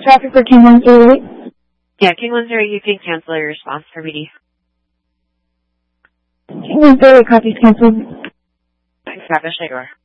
traffic for King 108. Yeah, King 108, you can cancel your response for BD. King 108, copies canceled. Thanks, Papa Shagor.